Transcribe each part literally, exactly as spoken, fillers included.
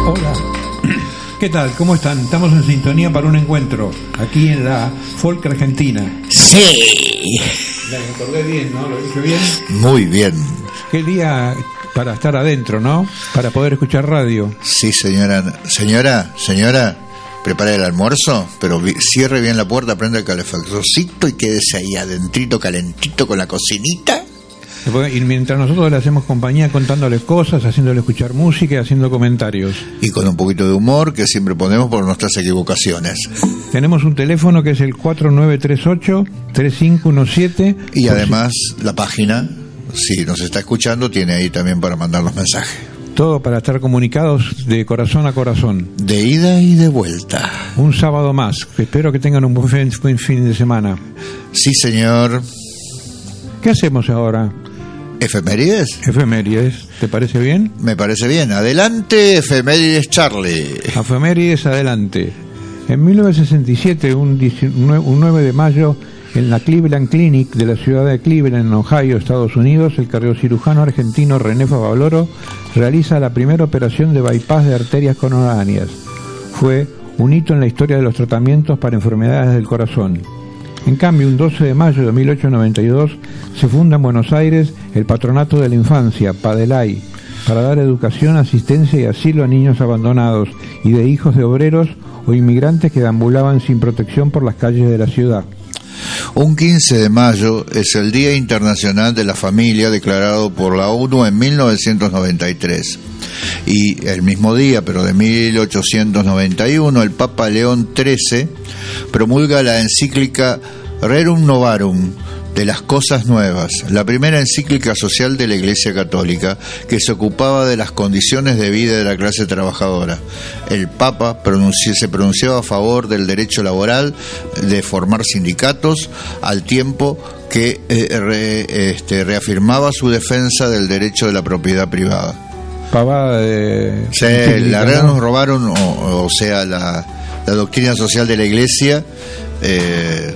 Hola. ¿Qué tal? ¿Cómo están? Estamos en sintonía para un encuentro aquí en la Folk Argentina. Sí. La recordé bien, ¿no? ¿Lo dije bien? Muy bien. Qué día para estar adentro, ¿no? Para poder escuchar radio. Sí, señora. Señora, señora, prepare el almuerzo, pero vi- cierre bien la puerta, prenda el calefactorcito y quédese ahí adentrito, calentito con la cocinita. Y mientras nosotros le hacemos compañía contándoles cosas, haciéndole escuchar música y haciendo comentarios. Y con un poquito de humor que siempre ponemos por nuestras equivocaciones. Tenemos un teléfono que es el cuatro nueve tres ocho, tres cinco uno siete. Y además la página, si nos está escuchando, tiene ahí también para mandar los mensajes. Todo para estar comunicados de corazón a corazón. De ida y de vuelta. Un sábado más. Espero que tengan un buen fin, buen fin de semana. Sí, señor. ¿Qué hacemos ahora? ¿Efemérides? Efemérides. ¿Te parece bien? Me parece bien. Adelante, Efemérides Charlie. Efemérides, adelante. En mil novecientos sesenta y siete, un, diecinueve, un nueve de mayo, en la Cleveland Clinic de la ciudad de Cleveland, en Ohio, Estados Unidos, el cardiocirujano argentino René Favaloro realiza la primera operación de bypass de arterias coronáneas. Fue un hito en la historia de los tratamientos para enfermedades del corazón. En cambio, un doce de mayo de mil ochocientos noventa y dos se funda en Buenos Aires el Patronato de la Infancia, PADELAI, para dar educación, asistencia y asilo a niños abandonados y de hijos de obreros o inmigrantes que deambulaban sin protección por las calles de la ciudad. Un quince de mayo es el Día Internacional de la Familia, declarado por la ONU en mil novecientos noventa y tres. Y el mismo día, pero de mil ochocientos noventa y uno, el Papa León trece promulga la encíclica Rerum Novarum, de las cosas nuevas, la primera encíclica social de la Iglesia Católica que se ocupaba de las condiciones de vida de la clase trabajadora. El Papa pronunci- se pronunciaba a favor del derecho laboral, de formar sindicatos, al tiempo que eh, re- este, reafirmaba su defensa del derecho de la propiedad privada. Pavada de... Sí, la verdad nos robaron, o, o sea, la, la doctrina social de la Iglesia eh,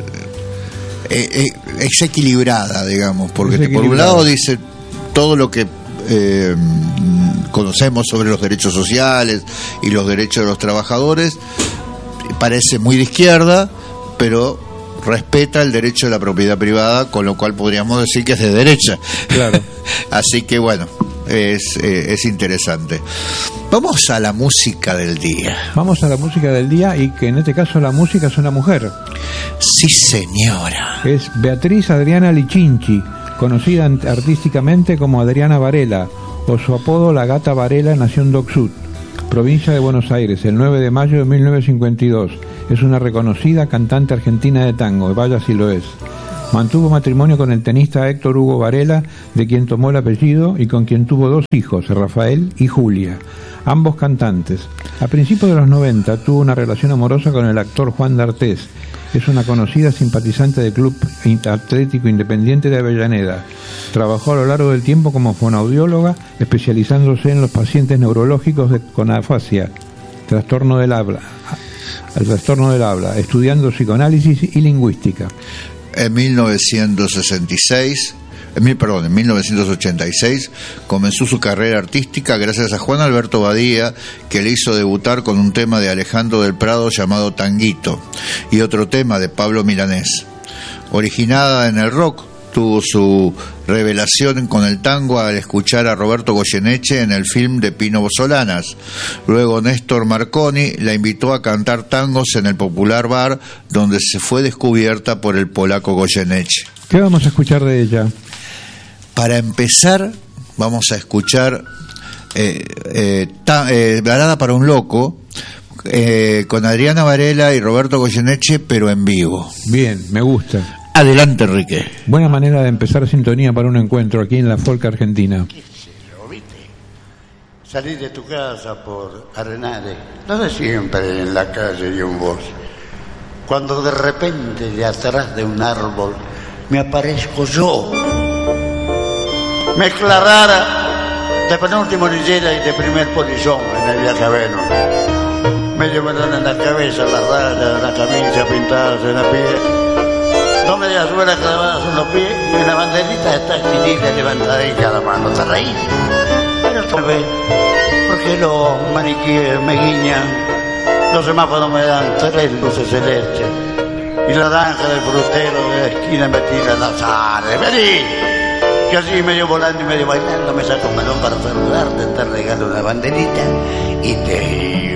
eh, eh, es equilibrada, digamos, porque Es te- por un equilibrada. lado dice todo lo que eh, conocemos sobre los derechos sociales y los derechos de los trabajadores, parece muy de izquierda, pero respeta el derecho de la propiedad privada, con lo cual podríamos decir que es de derecha. Claro. Así que bueno, es, eh, es interesante. Vamos a la música del día. Vamos a la música del día, y que en este caso la música es una mujer. Sí, señora. Es Beatriz Adriana Lichinchi, conocida artísticamente como Adriana Varela, o su apodo La Gata Varela. Nació en Dock Sud, provincia de Buenos Aires, el nueve de mayo de mil novecientos cincuenta y dos. Es una reconocida cantante argentina de tango, vaya si lo es. Mantuvo matrimonio con el tenista Héctor Hugo Varela, de quien tomó el apellido, y con quien tuvo dos hijos, Rafael y Julia, ambos cantantes. A principios de los noventa tuvo una relación amorosa con el actor Juan D'Artés. Es una conocida simpatizante del Club Atlético Independiente de Avellaneda. Trabajó a lo largo del tiempo como fonoaudióloga, especializándose en los pacientes neurológicos de, con afasia, trastorno del habla, el trastorno del habla, estudiando psicoanálisis y lingüística. En mil novecientos sesenta y seis, en mil, perdón, en mil novecientos ochenta y seis comenzó su carrera artística gracias a Juan Alberto Badía, que le hizo debutar con un tema de Alejandro del Prado llamado Tanguito, y otro tema de Pablo Milanés. Originada en el rock, tuvo su revelación con el tango al escuchar a Roberto Goyeneche en el film de Pino Solanas. Luego Néstor Marconi la invitó a cantar tangos en el popular bar, donde se fue descubierta por el polaco Goyeneche. ¿Qué vamos a escuchar de ella? Para empezar, vamos a escuchar eh, eh, ta, eh, Balada para un loco, eh, con Adriana Varela y Roberto Goyeneche, pero en vivo. Bien, me gusta. Adelante, Enrique. Buena manera de empezar sintonía para un encuentro aquí en la Folk Argentina. ¿Qué sé yo, viste? Salís de tu casa por Arenales, no de siempre en la calle y un bus. Cuando de repente de atrás de un árbol me aparezco yo. Mezcla rara de penúltimo lillera y de primer polizón en el viaje a Venus. Me llevaron en la cabeza las rayas de la camisa pintadas en la piel. Dos medias suelas clavadas en los pies y una banderita de taxinita levantada en cada mano. ¿Te reís? Pero tal vez, porque que los maniquíes me guiñan, los semáforos me dan tres luces celestes y la naranja del frutero de la esquina me tira las alas. ¡Vení! Que así medio volando y medio bailando me saco un melón para saludarte, te regalo una banderita y te